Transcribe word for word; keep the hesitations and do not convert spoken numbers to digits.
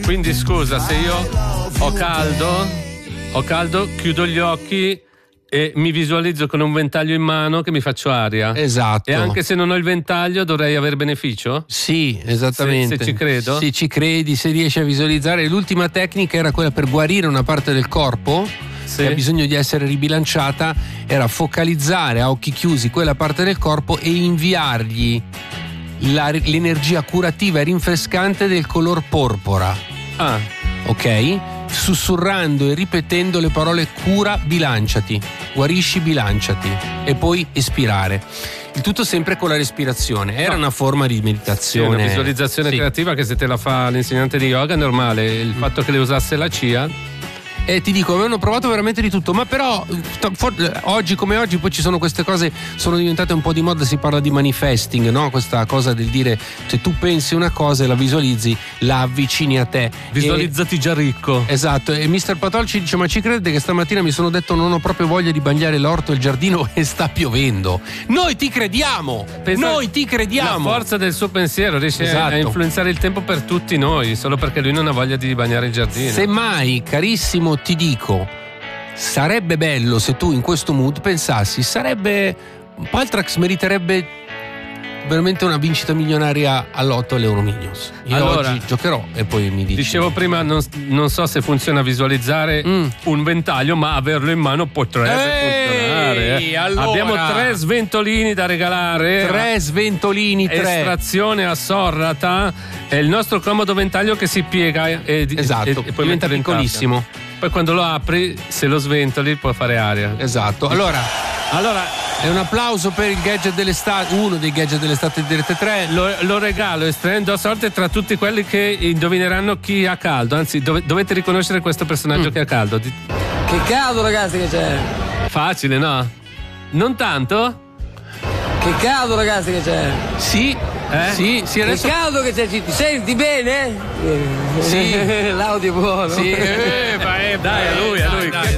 Quindi scusa, se io ho caldo, ho caldo, chiudo gli occhi e mi visualizzo con un ventaglio in mano che mi faccio aria. Esatto. E anche se non ho il ventaglio dovrei avere beneficio? Sì, esattamente. Se, se ci credo? Se ci credi, se riesci a visualizzare. L'ultima tecnica era quella per guarire una parte del corpo, sì, che ha bisogno di essere ribilanciata, era focalizzare a occhi chiusi quella parte del corpo e inviargli la, l'energia curativa e rinfrescante del color porpora. Ah. Ok? Sussurrando e ripetendo le parole cura, bilanciati, guarisci, bilanciati, e poi espirare. Il tutto sempre con la respirazione. Era no. una forma di meditazione. Sì, una visualizzazione sì. creativa che se te la fa l'insegnante di yoga è normale. Il mm. fatto che le usasse la C I A. E ti dico, avevano provato veramente di tutto, ma però oggi come oggi poi ci sono queste cose, sono diventate un po' di moda, si parla di manifesting, no? Questa cosa del dire, se tu pensi una cosa e la visualizzi, la avvicini a te. Visualizzati e, già ricco. Esatto, e mister Patol ci dice, ma ci crede che stamattina mi sono detto non ho proprio voglia di bagnare l'orto e il giardino e sta piovendo. Noi ti crediamo, Pensa noi ti crediamo. La forza del suo pensiero riesce esatto. a influenzare il tempo per tutti noi, solo perché lui non ha voglia di bagnare il giardino. Semmai, carissimo, ti dico, sarebbe bello se tu in questo mood pensassi, sarebbe Paltrax meriterebbe veramente una vincita milionaria all'otto all'Euromillions. Io allora, oggi giocherò e poi mi dici. Dicevo prima, non, non so se funziona visualizzare mm. un ventaglio, ma averlo in mano potrebbe Ehi, funzionare. Eh. Allora, abbiamo tre sventolini da regalare. Tre sventolini, tre. Estrazione a Sorrata. È il nostro comodo ventaglio che si piega e, esatto, e, e poi diventa piccolissimo. Poi quando lo apri, se lo sventoli, può fare aria. Esatto. Allora, allora è un applauso per il gadget dell'estate, uno dei gadget dell'estate di Rete tre. Lo, lo regalo estraendo a sorte tra tutti quelli che indovineranno chi ha caldo. Anzi, dov- dovete riconoscere questo personaggio mm. che ha caldo. Che caldo, ragazzi, che c'è? Facile, no? Non tanto? Che caldo, ragazzi, che c'è? Sì. Eh? Sì, sì, adesso... Che caldo che c'è, ti senti bene? Sì. L'audio è buono. Sì, eh, dai, a lui, a lui. Dai, dai.